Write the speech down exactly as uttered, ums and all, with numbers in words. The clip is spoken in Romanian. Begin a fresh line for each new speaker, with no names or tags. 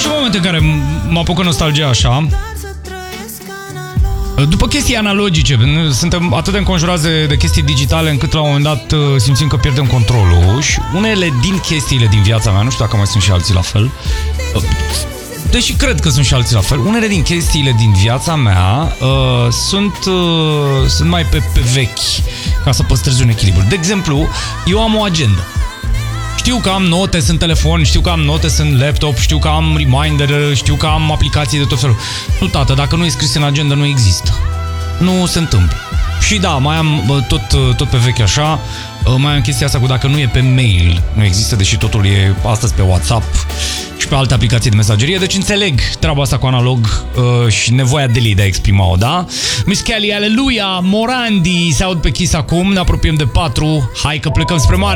și momente în care mă apucă nostalgia așa. După chestii analogice, suntem atât de înconjurați de, de chestii digitale încât la un moment dat simțim că pierdem controlul și unele din chestiile din viața mea, nu știu dacă mai sunt și alții la fel, deși cred că sunt și alții la fel, unele din chestiile din viața mea uh, sunt, uh, sunt mai pe, pe vechi, ca să păstrez un echilibru. De exemplu, eu am o agendă. Știu că am note, sunt telefon, știu că am note, sunt laptop, știu că am reminder, știu că am aplicații de tot felul. Nu, tată, dacă nu e scris în agenda, nu există. Nu se întâmplă. Și da, mai am tot, tot pe vechi așa, mai am chestia asta cu dacă nu e pe mail, nu există, deși totul e astăzi pe WhatsApp și pe alte aplicații de mesagerie, deci înțeleg treaba asta cu analog uh, și nevoia de ei de a exprima-o, da? Miss Kelly, Aleluia, Morandi, se aud pe Kiss acum, ne apropiem de patru, hai că plecăm spre mare.